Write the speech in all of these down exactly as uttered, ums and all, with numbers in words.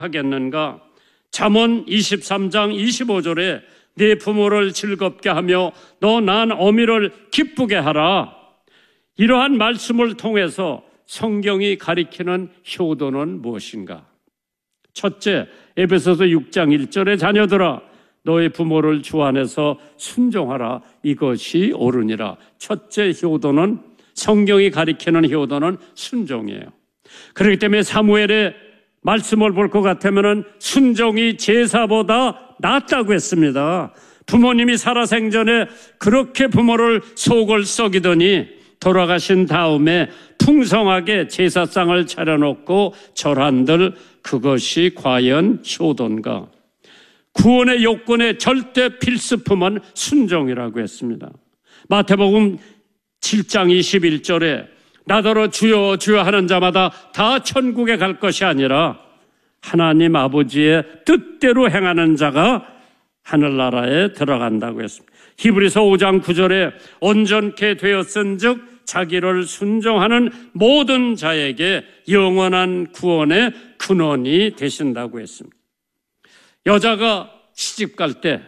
하겠는가? 잠언 이십삼 장 이십오 절에 네 부모를 즐겁게 하며 너 난 어미를 기쁘게 하라. 이러한 말씀을 통해서 성경이 가리키는 효도는 무엇인가? 첫째, 에베소서 육 장 일 절에 자녀들아 너의 부모를 주 안에서 순종하라. 이것이 옳으니라. 첫째 효도는, 성경이 가리키는 효도는 순종이에요. 그렇기 때문에 사무엘의 말씀을 볼 것 같으면 순종이 제사보다 낫다고 했습니다. 부모님이 살아생전에 그렇게 부모를 속을 썩이더니 돌아가신 다음에 풍성하게 제사상을 차려놓고 절한들, 그것이 과연 효도인가? 구원의 요건의 절대 필수품은 순종이라고 했습니다. 마태복음 칠 장 이십일 절에 나더러 주여 주여 하는 자마다 다 천국에 갈 것이 아니라 하나님 아버지의 뜻대로 행하는 자가 하늘나라에 들어간다고 했습니다. 히브리서 오 장 구 절에 온전케 되었은즉 자기를 순종하는 모든 자에게 영원한 구원의 근원이 되신다고 했습니다. 여자가 시집갈 때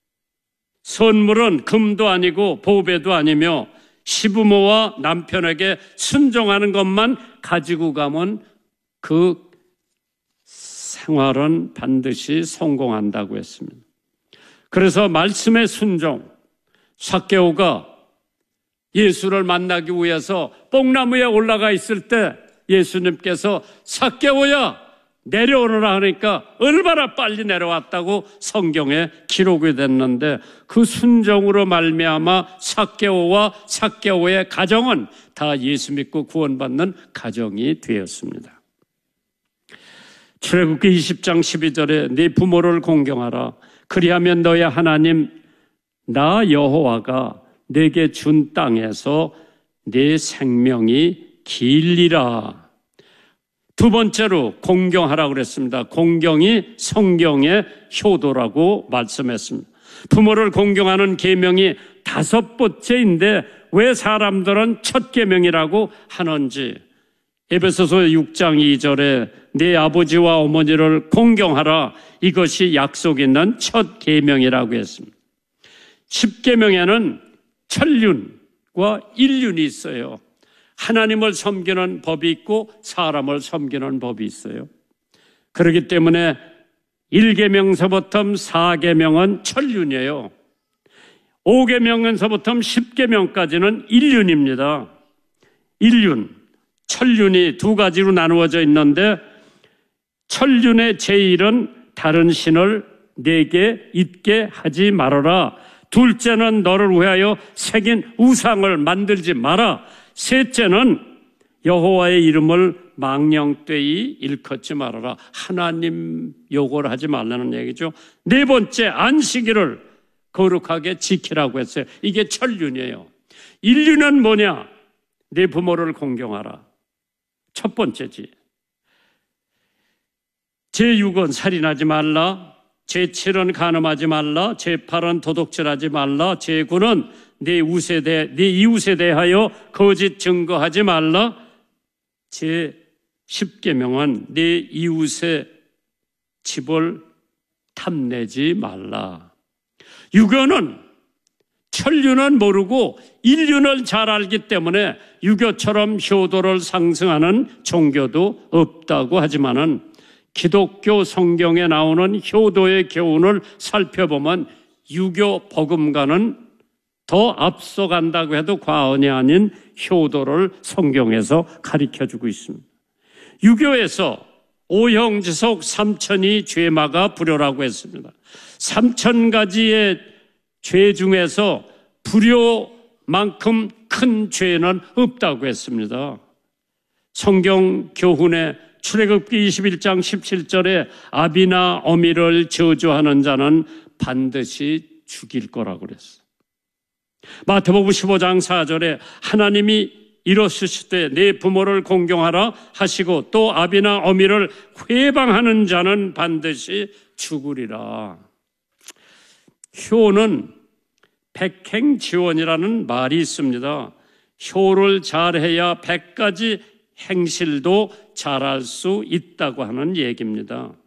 선물은 금도 아니고 보배도 아니며 시부모와 남편에게 순종하는 것만 가지고 가면 그 생활은 반드시 성공한다고 했습니다. 그래서 말씀의 순종, 삭개오가 예수를 만나기 위해서 뽕나무에 올라가 있을 때 예수님께서 삭개오야 내려오너라 하니까 얼마나 빨리 내려왔다고 성경에 기록이 됐는데 그 순종으로 말미암아 삭개오와 삭개오의 가정은 다 예수 믿고 구원받는 가정이 되었습니다. 출애굽기 이십 장 십이 절에 네 부모를 공경하라. 그리하면 너의 하나님 나 여호와가 내게 준 땅에서 네 생명이 길리라. 두 번째로 공경하라고 그랬습니다. 공경이 성경의 효도라고 말씀했습니다. 부모를 공경하는 계명이 다섯 번째인데 왜 사람들은 첫 계명이라고 하는지 에베소서 육 장 이 절에 네 아버지와 어머니를 공경하라. 이것이 약속 있는 첫 계명이라고 했습니다. 십 계명에는 천륜과 일륜이 있어요. 하나님을 섬기는 법이 있고 사람을 섬기는 법이 있어요. 그렇기 때문에 일 계명서부터 사 계명은 천륜이에요. 오 계명서부터 십 계명까지는 일륜입니다. 일륜, 천륜이 두 가지로 나누어져 있는데 천륜의 제일은 다른 신을 내게 있게 하지 말아라. 둘째는 너를 위하여 새긴 우상을 만들지 마라. 셋째는 여호와의 이름을 망령되이 일컫지 말아라. 하나님 욕을 하지 말라는 얘기죠. 네 번째 안식일을 거룩하게 지키라고 했어요. 이게 천륜이에요. 일륜은 뭐냐? 네 부모를 공경하라. 첫 번째지. 제육은 살인하지 말라. 제칠은 간음하지 말라. 제팔은 도둑질하지 말라. 제구는 네 우세 대, 네 이웃에 대하여 거짓 증거하지 말라. 제십 계명은 네 이웃의 집을 탐내지 말라. 유교는 천륜은 모르고 일륜을 잘 알기 때문에 유교처럼 효도를 상승하는 종교도 없다고 하지만은 기독교 성경에 나오는 효도의 교훈을 살펴보면 유교 복음과는 더 앞서간다고 해도 과언이 아닌 효도를 성경에서 가르쳐주고 있습니다. 유교에서 오형지속 삼천이 죄마가 불효라고 했습니다. 삼천 가지의 죄 중에서 불효만큼 큰 죄는 없다고 했습니다. 성경 교훈에 출애굽기 이십일 장 십칠 절에 아비나 어미를 저주하는 자는 반드시 죽일 거라고 그랬어요. 마태복음 십오 장 사 절에 하나님이 이러시되 내 부모를 공경하라 하시고 또 아비나 어미를 회방하는 자는 반드시 죽으리라. 효는 백행지원이라는 말이 있습니다. 효를 잘해야 백 가지 행실도 잘할 수 있다고 하는 얘기입니다.